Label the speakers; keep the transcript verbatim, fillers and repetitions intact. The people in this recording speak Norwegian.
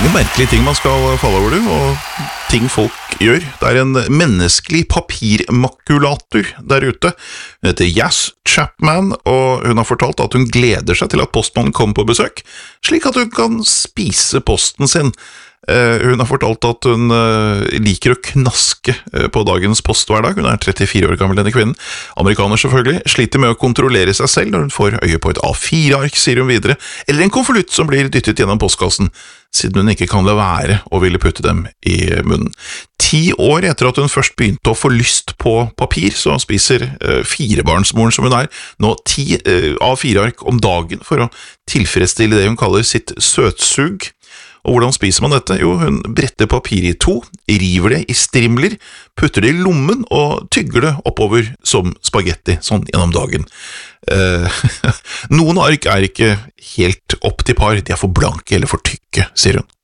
Speaker 1: noen merkelige ting man skal falle over, du, og ting folk gjør. Det er en menneskelig papirmakulator der ute. Hun heter Yas Chapman, og hun har fortalt at hun gleder seg til at postmannen kommer på besøk, slik at hun kan spise posten sin. Uh, hun har fortalt at hun uh, liker å knaske uh, på dagens post hver dag. Hun er trettifire år gammel, denne kvinnen. Amerikaner selvfølgelig, sliter med å kontrollere seg selv når hun får øye på et A fire ark, sier hun videre, eller en konvolutt som blir dyttet gjennom postkassen, siden hun ikke kan la være å ville putte dem i munnen. Ti år etter at hun først begynte å få lyst på papir, så spiser uh, firebarnsmoren som hun er, nå ti uh, A fire ark om dagen for å tilfredsstille det hun kaller sitt søtsug. Og hvordan spiser man dette? Jo, hun bretter papir i to, river det i strimler, putter det i lommen og tygger det oppover som spagetti, sånn gjennom dagen. Eh, noen ark er ikke helt opp til par, de er for blanke eller for tykke, sier hun.